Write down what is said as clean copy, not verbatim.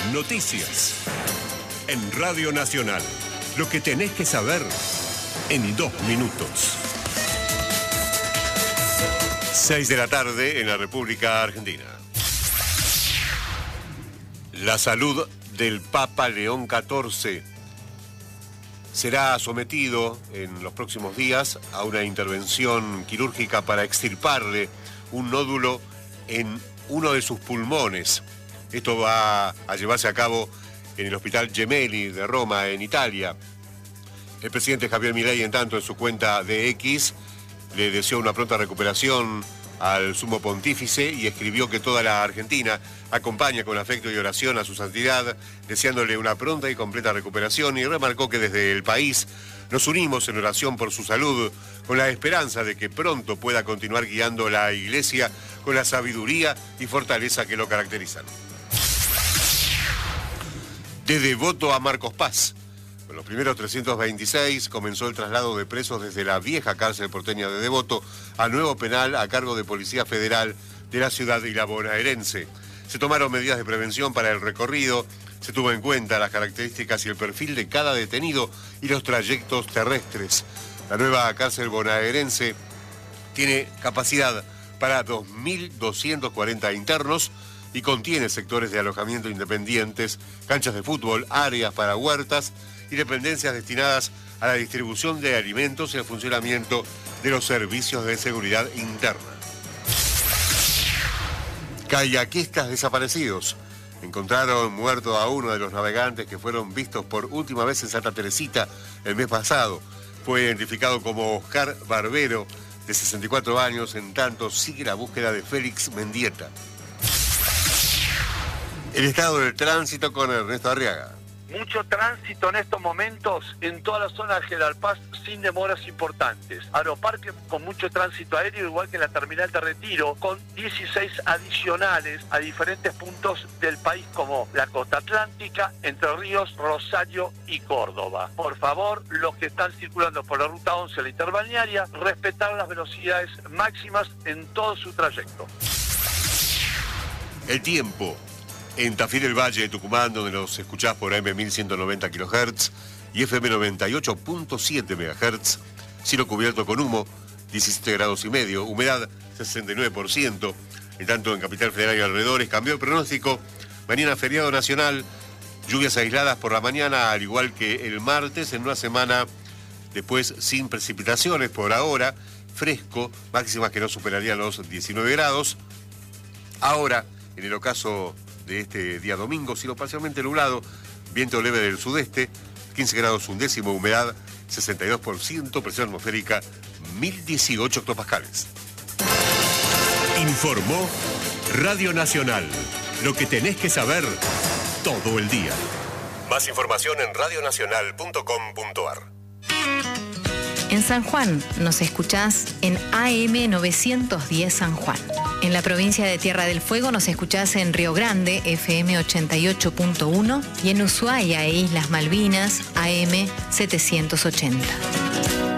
Noticias. En Radio Nacional. Lo que tenés que saber en 2 minutos. 6 de la tarde en la República Argentina. La salud del Papa León XIV será sometido en los próximos días a una intervención quirúrgica para extirparle un nódulo en uno de sus pulmones. Esto va a llevarse a cabo en el Hospital Gemelli de Roma, en Italia. El presidente Javier Milei, en tanto, en su cuenta de X, le deseó una pronta recuperación al sumo pontífice y escribió que toda la Argentina acompaña con afecto y oración a su santidad, deseándole una pronta y completa recuperación, y remarcó que desde el país nos unimos en oración por su salud, con la esperanza de que pronto pueda continuar guiando la Iglesia con la sabiduría y fortaleza que lo caracterizan. De Devoto a Marcos Paz. Con los primeros 326 comenzó el traslado de presos desde la vieja cárcel porteña de Devoto al nuevo penal a cargo de Policía Federal de la ciudad y la bonaerense. Se tomaron medidas de prevención para el recorrido, se tuvo en cuenta las características y el perfil de cada detenido y los trayectos terrestres. La nueva cárcel bonaerense tiene capacidad para 2.240 internos y contiene sectores de alojamiento independientes, canchas de fútbol, áreas para huertas y dependencias destinadas a la distribución de alimentos y el funcionamiento de los servicios de seguridad interna. Kayakistas desaparecidos. Encontraron muerto a uno de los navegantes que fueron vistos por última vez en Santa Teresita el mes pasado. Fue identificado como Oscar Barbero, de 64 años, en tanto sigue la búsqueda de Félix Mendieta. El estado del tránsito con Ernesto Arriaga. Mucho tránsito en estos momentos en toda la zona de General Paz sin demoras importantes. Aeroparque con mucho tránsito aéreo, igual que la terminal de Retiro, con 16 adicionales a diferentes puntos del país como la costa atlántica, Entre Ríos, Rosario y Córdoba. Por favor, los que están circulando por la ruta 11, la interbalnearia, respetar las velocidades máximas en todo su trayecto. El tiempo. En Tafí del Valle de Tucumán, donde nos escuchás por AM 1190 kHz y FM 98.7 MHz, cielo cubierto con humo, 17 grados y medio, humedad 69%. En tanto, en Capital Federal y alrededores cambió el pronóstico. Mañana feriado nacional, lluvias aisladas por la mañana, al igual que el martes, en una semana después sin precipitaciones por ahora, fresco, máximas que no superarían los 19 grados. Ahora, en el ocaso de este día domingo, cielo parcialmente nublado, viento leve del sudeste, 15 grados undécimo, humedad 62%, presión atmosférica 1018 hectopascales. Informó Radio Nacional. Lo que tenés que saber todo el día. Más información en radionacional.com.ar. En San Juan nos escuchás en AM 910 San Juan. En la provincia de Tierra del Fuego nos escuchás en Río Grande, FM 88.1, y en Ushuaia e Islas Malvinas, AM 780.